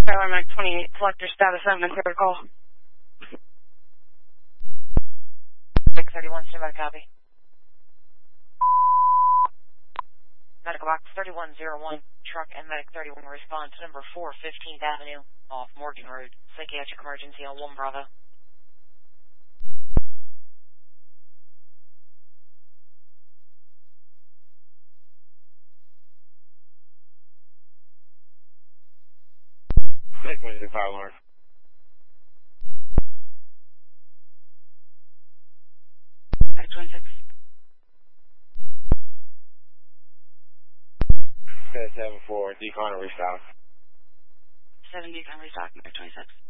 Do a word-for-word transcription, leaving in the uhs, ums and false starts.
Skylar Mac twenty-eight, selector status seven and third call. Medic thirty-one, stand by, copy. Medical box thirty-one oh one, truck and medic thirty-one respond to number four fifteenth Avenue, off Morgan Road, psychiatric emergency on one Bravo. Medic twenty-five, Lawrence. Medic twenty-six. seven four, decon and restock. seven decon restock, Medic twenty-six.